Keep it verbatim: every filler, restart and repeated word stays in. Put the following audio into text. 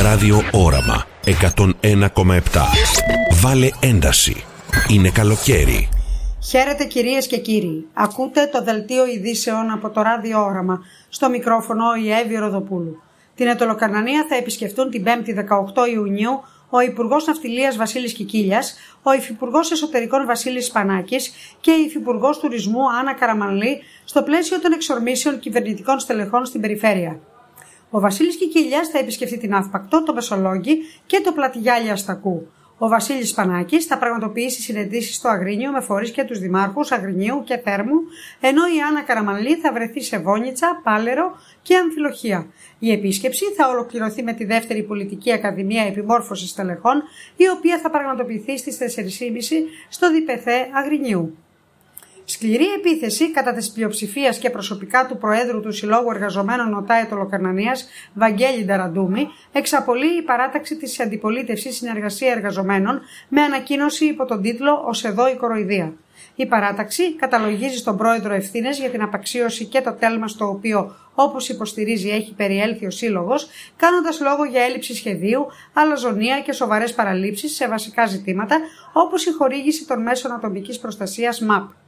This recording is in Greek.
Ράδιο Όραμα εκατόν ένα κόμμα επτά. Βάλε ένταση. Είναι καλοκαίρι. Χαίρετε κυρίες και κύριοι. Ακούτε το δελτίο ειδήσεων από το Ράδιο Όραμα. Στο μικρόφωνο η Εύη Ροδοπούλου. Την Αιτωλοκαρνανία θα επισκεφτούν την πέμπτη δεκαοκτώ Ιουνίου ο Υπουργός Ναυτιλίας Βασίλης Κικίλιας, ο Υφυπουργός Εσωτερικών Βασίλης Σπανάκης και η Υφυπουργός Τουρισμού Άννα Καραμανλή στο πλαίσιο των εξορμήσεων κυβερνητικών στελεχών στην περιφέρεια. Ο Βασίλης Κικίλιας θα επισκεφτεί την Αύπακτο, το Μεσολόγγι και το Πλατιγιάλι Αστακού. Ο Βασίλης Σπανάκης θα πραγματοποιήσει συναντήσεις στο Αγρίνιο με φορείς και τους δημάρχους Αγρινίου και Θέρμου, ενώ η Άννα Καραμανλή θα βρεθεί σε Βόνιτσα, Πάλαιρο και Αμφιλοχεία. Η επίσκεψη θα ολοκληρωθεί με τη δεύτερη Πολιτική Ακαδημία Επιμόρφωσης Στελεχών, η οποία θα πραγματοποιηθεί στις τέσσερις και μισή στο ΔΠΘ Αγρινίου. Σκληρή επίθεση κατά της πλειοψηφίας και προσωπικά του Προέδρου του Συλλόγου Εργαζομένων ΟΤΑ Αιτωλοκαρνανίας, Βαγγέλη Νταραντούμη, εξαπολύει η παράταξη της αντιπολίτευσης Συνεργασία Εργαζομένων με ανακοίνωση υπό τον τίτλο «Ως εδώ η κοροϊδία». Η παράταξη καταλογίζει στον Πρόεδρο ευθύνες για την απαξίωση και το τέλμα στο οποίο, όπως υποστηρίζει, έχει περιέλθει ο Σύλλογος, κάνοντας λόγο για έλλειψη σχεδίου, αλαζονία και σοβαρές παραλήψεις σε βασικά ζητήματα, όπως η χορήγηση των μέσων ατομικής προστασίας ΜΑΠ.